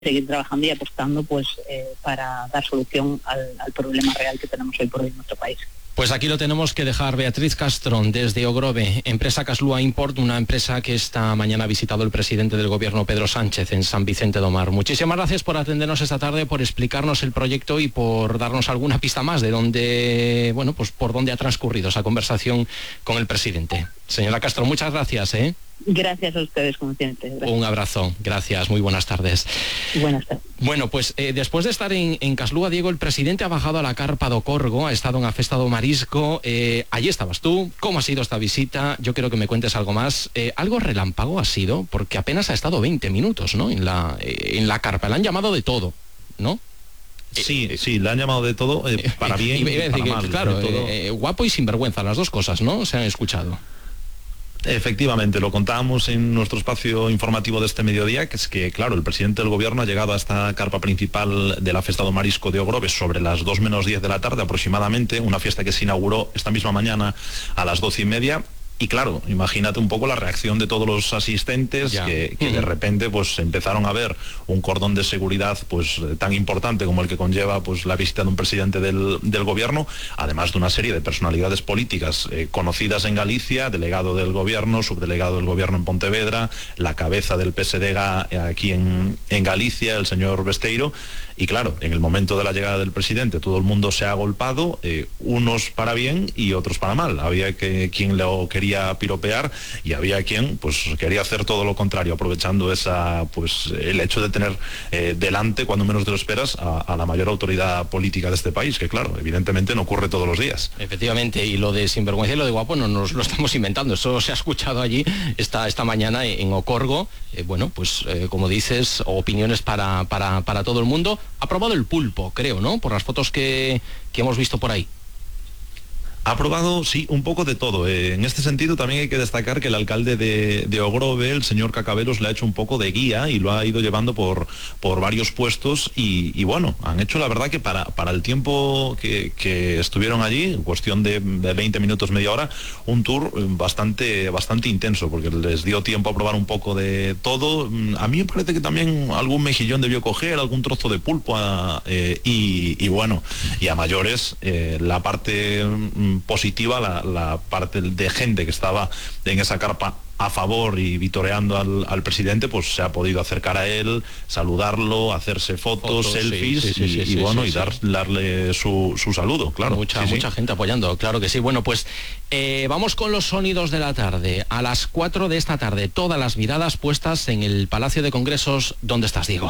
seguir trabajando y apostando para dar solución al problema real que tenemos hoy por hoy en nuestro país. Pues aquí lo tenemos que dejar. Beatriz Castro, desde Ogrove, empresa Caslúa Import, una empresa que esta mañana ha visitado el presidente del gobierno, Pedro Sánchez, en San Vicente do Mar. Muchísimas gracias por atendernos esta tarde, por explicarnos el proyecto y por darnos alguna pista más de dónde, por dónde ha transcurrido esa conversación con el presidente. Señora Castro, muchas gracias. Gracias a ustedes, como siempre. Gracias. Un abrazo, gracias, muy buenas tardes. Buenas tardes. Bueno, pues después de estar en Caslúa, Diego, el presidente ha bajado a la carpa do Corgo, ha estado en la Festa do Marisco, allí estabas tú. ¿Cómo ha sido esta visita? Yo quiero que me cuentes algo más. Algo relámpago ha sido, porque apenas ha estado 20 minutos, ¿no? En la carpa, le han llamado de todo, ¿no? Sí, le han llamado de todo, para bien y para mal. Claro, guapo y sinvergüenza, las dos cosas, ¿no? Se han escuchado. Efectivamente, lo contábamos en nuestro espacio informativo de este mediodía, que es que, claro, el presidente del gobierno ha llegado a esta carpa principal de la Festa do Marisco de Ogrove sobre las 2 menos 10 de la tarde aproximadamente, una fiesta que se inauguró esta misma mañana a las 12:30. Y claro, imagínate un poco la reacción de todos los asistentes que de repente pues empezaron a ver un cordón de seguridad pues tan importante como el que conlleva pues la visita de un presidente del gobierno, además de una serie de personalidades políticas conocidas en Galicia, delegado del gobierno, subdelegado del gobierno en Pontevedra, la cabeza del PSDG aquí en Galicia, el señor Besteiro. Y claro, en el momento de la llegada del presidente todo el mundo se ha agolpado, unos para bien y otros para mal. Había quien lo quería piropear y había quien pues quería hacer todo lo contrario, aprovechando el hecho de tener delante, cuando menos te lo esperas, a la mayor autoridad política de este país, que claro, evidentemente no ocurre todos los días. Efectivamente, y lo de sinvergüenza y lo de guapo no nos lo estamos inventando, eso se ha escuchado allí esta mañana en Ocorgo. Como dices, opiniones para todo el mundo. Ha probado el pulpo, creo, ¿no? Por las fotos que hemos visto por ahí. Ha probado, sí, un poco de todo. En este sentido también hay que destacar que el alcalde de Ogrove, el señor Cacabelos, le ha hecho un poco de guía y lo ha ido llevando por varios puestos y bueno, han hecho la verdad que para el tiempo que estuvieron allí, en cuestión de 20 minutos, media hora, un tour bastante intenso, porque les dio tiempo a probar un poco de todo. A mí me parece que también algún mejillón debió coger, algún trozo de pulpo y bueno, y a mayores, la parte positiva, la parte de gente que estaba en esa carpa a favor y vitoreando al presidente, pues se ha podido acercar a él, saludarlo, hacerse fotos, selfies y darle su saludo, claro. Mucha gente apoyando, claro que sí. Bueno, pues vamos con los sonidos de la tarde. A las 4 de esta tarde, todas las miradas puestas en el Palacio de Congresos. ¿Dónde estás, Diego?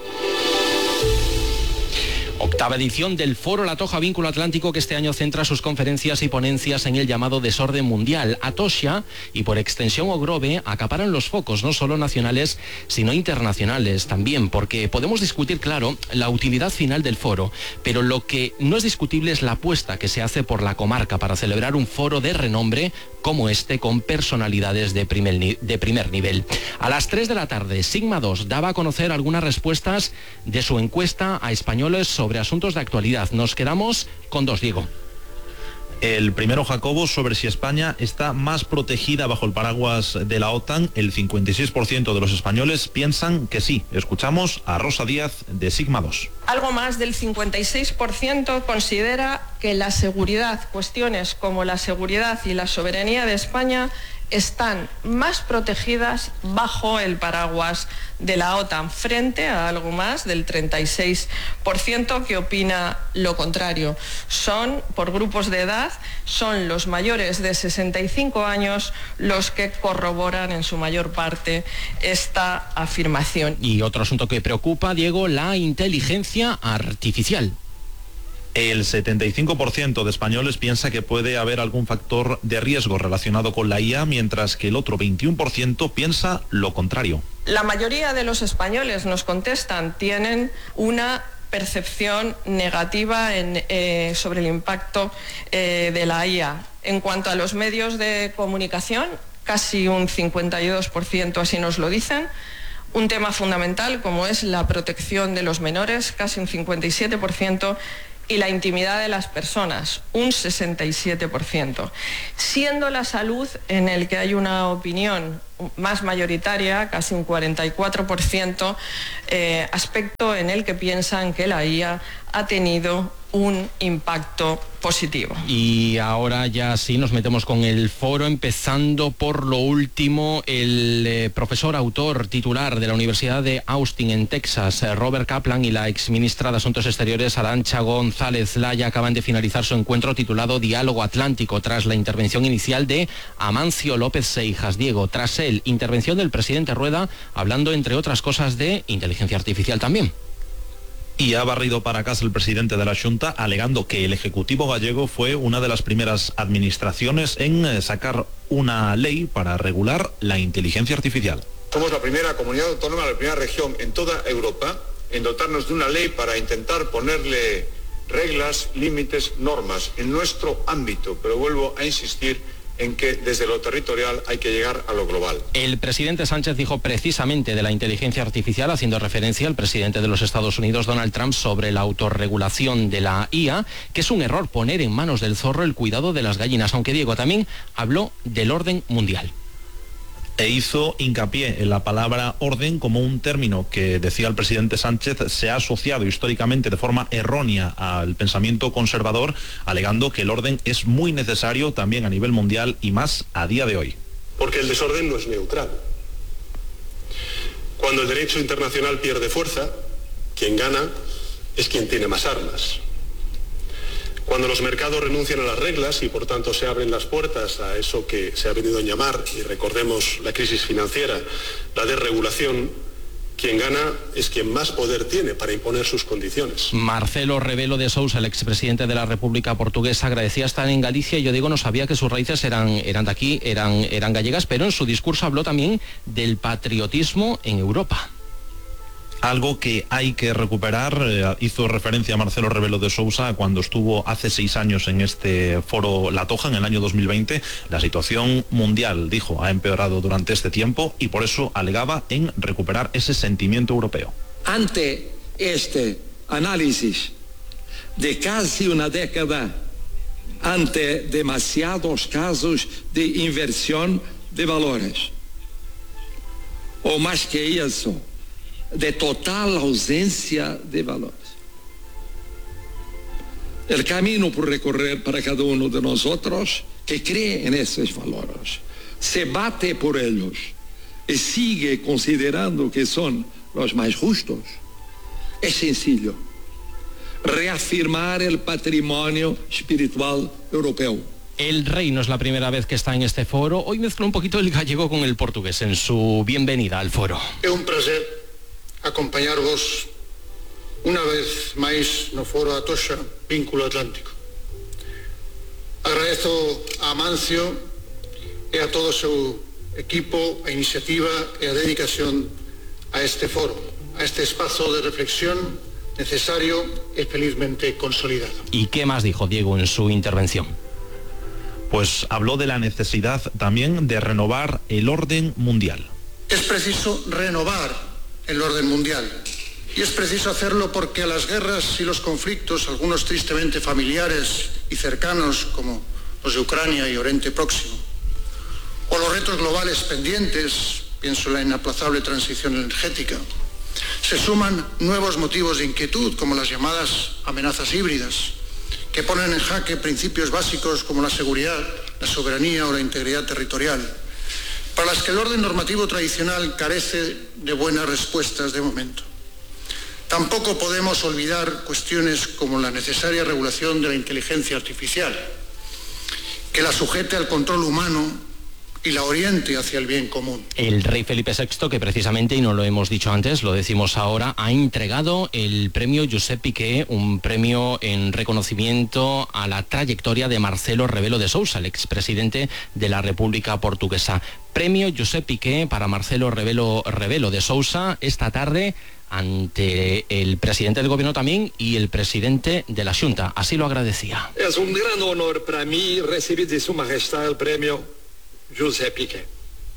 Octava edición del Foro La Toja Vínculo Atlántico, que este año centra sus conferencias y ponencias en el llamado desorden mundial. Atocha y por extensión Ogrove acaparan los focos, no solo nacionales, sino internacionales también, porque podemos discutir, claro, la utilidad final del foro, pero lo que no es discutible es la apuesta que se hace por la comarca para celebrar un foro de renombre como este, con personalidades de primer nivel. A las 3 de la tarde, Sigma 2 daba a conocer algunas respuestas de su encuesta a españoles sobre asuntos de actualidad. Nos quedamos con dos, Diego. El primero, Jacobo, sobre si España está más protegida bajo el paraguas de la OTAN. El 56% de los españoles piensan que sí. Escuchamos a Rosa Díaz de Sigma 2. Algo más del 56% considera que la seguridad, cuestiones como la seguridad y la soberanía de España, están más protegidas bajo el paraguas de la OTAN, frente a algo más del 36% que opina lo contrario. Son, por grupos de edad, son los mayores de 65 años los que corroboran en su mayor parte esta afirmación. Y otro asunto que preocupa, Diego, la inteligencia artificial. El 75% de españoles piensa que puede haber algún factor de riesgo relacionado con la IA, mientras que el otro 21% piensa lo contrario. La mayoría de los españoles, nos contestan, tienen una percepción negativa sobre el impacto de la IA. En cuanto a los medios de comunicación, casi un 52% así nos lo dicen. Un tema fundamental como es la protección de los menores, casi un 57%. Y la intimidad de las personas, un 67%. Siendo la salud en el que hay una opinión más mayoritaria, casi un 44%, aspecto en el que piensan que la IA ha tenido un impacto positivo. Y ahora ya sí nos metemos con el foro, empezando por lo último. El profesor autor titular de la Universidad de Austin en Texas, Robert Kaplan, y la exministra de Asuntos Exteriores, Arantxa González Laya, acaban de finalizar su encuentro titulado Diálogo Atlántico, tras la intervención inicial de Amancio López Seijas. Diego, tras él, intervención del presidente Rueda, hablando entre otras cosas de inteligencia artificial también. Y ha barrido para casa el presidente de la Xunta, alegando que el Ejecutivo gallego fue una de las primeras administraciones en sacar una ley para regular la inteligencia artificial. Somos la primera comunidad autónoma, la primera región en toda Europa en dotarnos de una ley para intentar ponerle reglas, límites, normas en nuestro ámbito, pero vuelvo a insistir en que desde lo territorial hay que llegar a lo global. El presidente Sánchez dijo precisamente de la inteligencia artificial, haciendo referencia al presidente de los Estados Unidos, Donald Trump, sobre la autorregulación de la IA, que es un error poner en manos del zorro el cuidado de las gallinas, aunque Diego también habló del orden mundial. E hizo hincapié en la palabra orden como un término que, decía el presidente Sánchez, se ha asociado históricamente de forma errónea al pensamiento conservador, alegando que el orden es muy necesario también a nivel mundial y más a día de hoy. Porque el desorden no es neutral. Cuando el derecho internacional pierde fuerza, quien gana es quien tiene más armas. Cuando los mercados renuncian a las reglas y por tanto se abren las puertas a eso que se ha venido a llamar, y recordemos la crisis financiera, la desregulación, quien gana es quien más poder tiene para imponer sus condiciones. Marcelo Rebelo de Sousa, el expresidente de la República Portuguesa, agradecía estar en Galicia. Yo digo, no sabía que sus raíces eran de aquí, eran gallegas, pero en su discurso habló también del patriotismo en Europa. Algo que hay que recuperar. Hizo referencia a Marcelo Rebelo de Sousa cuando estuvo hace 6 años en este foro La Toja, en el año 2020. La situación mundial, dijo, ha empeorado durante este tiempo y por eso alegaba en recuperar ese sentimiento europeo. Ante este análisis de casi una década, ante demasiados casos de inversión de valores, o más que eso, de total ausencia de valores. El camino por recorrer para cada uno de nosotros que cree en esos valores, se bate por ellos y sigue considerando que son los más justos, es sencillo: reafirmar el patrimonio espiritual europeo. El rey no es la primera vez que está en este foro. Hoy mezcla un poquito el gallego con el portugués en su bienvenida al foro. É un prazer acompañarvos unha vez máis no foro Atocha Vínculo Atlántico. Agradezo a Amancio e a todo o seu equipo a iniciativa e a dedicación a este foro, a este espazo de reflexión necesario y felizmente consolidado. ¿Y qué más dijo Diego en su intervención? Pues habló de la necesidad también de renovar el orden mundial. Es preciso renovar el orden mundial. Y es preciso hacerlo porque a las guerras y los conflictos, algunos tristemente familiares y cercanos, como los de Ucrania y Oriente Próximo, o los retos globales pendientes, pienso en la inaplazable transición energética, se suman nuevos motivos de inquietud, como las llamadas amenazas híbridas, que ponen en jaque principios básicos como la seguridad, la soberanía o la integridad territorial, para las que el orden normativo tradicional carece de buenas respuestas de momento. Tampoco podemos olvidar cuestiones como la necesaria regulación de la inteligencia artificial, que la sujete al control humano y la oriente hacia el bien común. El rey Felipe VI, que precisamente, y no lo hemos dicho antes, lo decimos ahora, ha entregado el premio Josep Piqué, un premio en reconocimiento a la trayectoria de Marcelo Rebelo de Sousa, el expresidente de la República Portuguesa. Premio Josep Piqué para Marcelo Rebelo de Sousa esta tarde ante el presidente del gobierno también y el presidente de la Xunta. Así lo agradecía. Es un gran honor para mí recibir de Su Majestad el premio Josep Piqué.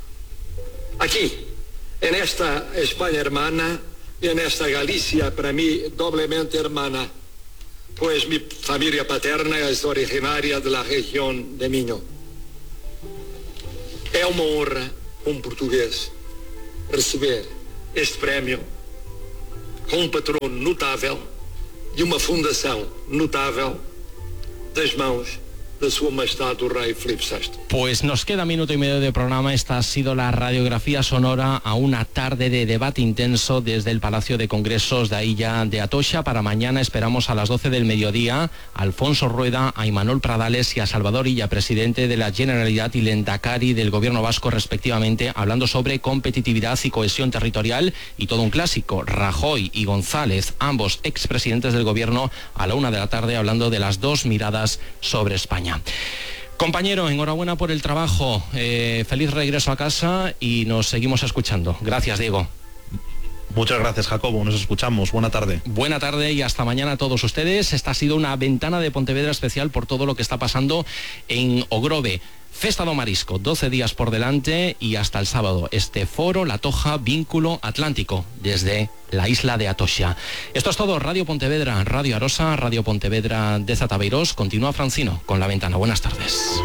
Aquí, en esta España hermana y en esta Galicia para mí doblemente hermana, pues mi familia paterna es originaria de la región de Miño. É uma honra, um português receber este prémio com um patrono notável e uma fundação notável das mãos de Su Majestad el Rey Felipe VI. Pues nos queda minuto y medio de programa. Esta ha sido la radiografía sonora a una tarde de debate intenso desde el Palacio de Congresos de ahí ya de Atocha. Para mañana esperamos a las 12 del mediodía a Alfonso Rueda, a Imanol Pradales y a Salvador Illa, presidente de la Generalitat y Lehendakari del Gobierno vasco respectivamente, hablando sobre competitividad y cohesión territorial y todo un clásico. Rajoy y González, ambos expresidentes del Gobierno, a la 1 de la tarde hablando de las dos miradas sobre España. Compañero, enhorabuena por el trabajo, feliz regreso a casa y nos seguimos escuchando. Gracias, Diego. Muchas gracias, Jacobo, nos escuchamos, buena tarde. Buena tarde y hasta mañana a todos ustedes. Esta ha sido una ventana de Pontevedra especial por todo lo que está pasando en Ogrove. Festa do Marisco, 12 días por delante y hasta el sábado. Este foro, La Toja, Vínculo Atlántico, desde la isla de Atocha. Esto es todo, Radio Pontevedra, Radio Arosa, Radio Pontevedra de Zatabeirós. Continúa Francino con La Ventana. Buenas tardes.